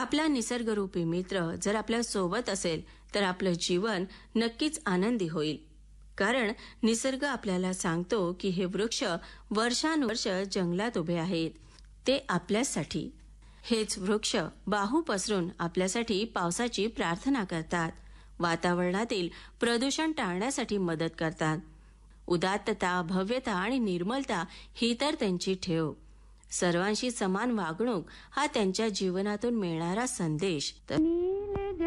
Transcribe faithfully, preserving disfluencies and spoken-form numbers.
आपला निसर्गरूपी मित्र जर आपल्या सोबत असेल तर आपलं जीवन नक्कीच आनंदी होईल. कारण निसर्ग आपल्याला सांगतो की हे वृक्ष वर्षानुवर्ष जंगलात उभे आहेत, ते आपल्यासाठी. हेच वृक्ष बाहू पसरून आपल्यासाठी पावसाची प्रार्थना करतात, वातावरणातील प्रदूषण टाळण्यासाठी मदत करतात. उदात्तता, भव्यता आणि निर्मलता ही तर त्यांची ठेव. सर्वांशी समान वागणूक हा त्यांच्या जीवनातून मिळणारा संदेश. तर